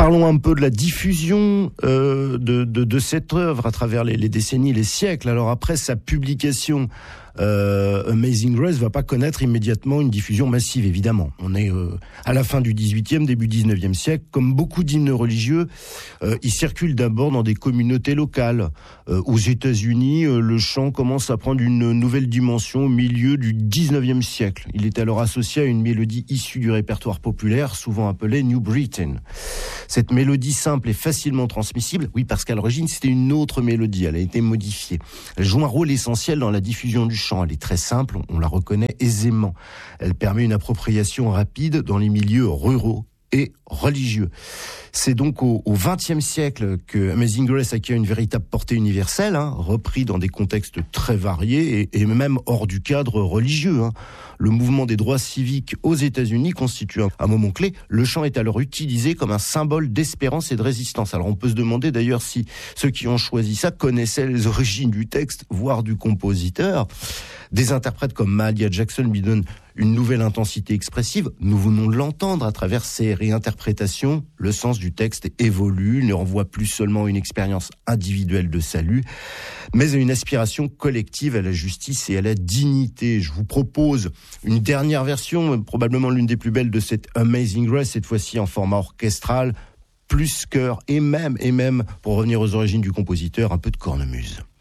Parlons un peu de la diffusion de cette œuvre à travers les décennies, les siècles. Alors après sa publication, Amazing Grace va pas connaître immédiatement une diffusion massive, évidemment. On est à la fin du XVIIIe, début XIXe siècle. Comme beaucoup d'hymnes religieux, ils circulent d'abord dans des communautés locales. Aux États-Unis, le chant commence à prendre une nouvelle dimension au milieu du XIXe siècle. Il est alors associé à une mélodie issue du répertoire populaire, souvent appelée New Britain. Cette mélodie simple et facilement transmissible, oui, parce qu'à l'origine, c'était une autre mélodie, elle a été modifiée. Elle joue un rôle essentiel dans la diffusion du chant. Elle est très simple, on la reconnaît aisément. Elle permet une appropriation rapide dans les milieux ruraux et religieux. C'est donc au XXe siècle que Amazing Grace acquiert une véritable portée universelle, repris dans des contextes très variés et même hors du cadre religieux. Le mouvement des droits civiques aux États-Unis constitue un moment clé. Le chant est alors utilisé comme un symbole d'espérance et de résistance. Alors on peut se demander d'ailleurs si ceux qui ont choisi ça connaissaient les origines du texte, voire du compositeur. Des interprètes comme Mahalia Jackson lui donnent une nouvelle intensité expressive. Nous venons de l'entendre à travers ces réinterprétations. Le sens du texte évolue, ne renvoie plus seulement à une expérience individuelle de salut, mais à une aspiration collective à la justice et à la dignité. Je vous propose une dernière version, probablement l'une des plus belles de cette Amazing Grace, cette fois-ci en format orchestral, plus chœur et même, pour revenir aux origines du compositeur, un peu de cornemuse.